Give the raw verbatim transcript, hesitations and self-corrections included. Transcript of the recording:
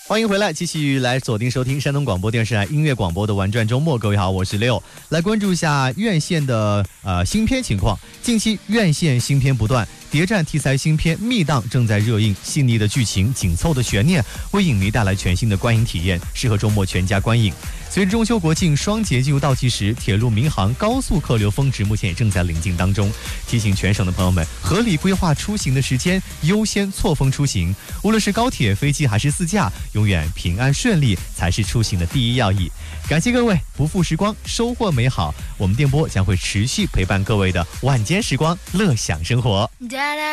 欢迎回来，继续来锁定收听山东广播电视台音乐广播的玩转周末。各位好，我是六，来关注一下院线的呃新片情况。近期院线新片不断，谍战题材新片《密档》正在热映，细腻的剧情、紧凑的悬念，为影迷带来全新的观影体验，适合周末全家观影。随着中秋国庆双节进入倒计时，铁路、民航、高速客流峰值目前也正在临近当中。提醒全省的朋友们，合理规划出行的时间，优先错峰出行。无论是高铁、飞机还是自驾，永远平安顺利才是出行的第一要义。感谢各位不负时光，收获美好。我们电波将会持续陪伴各位的晚间时光，乐享生活。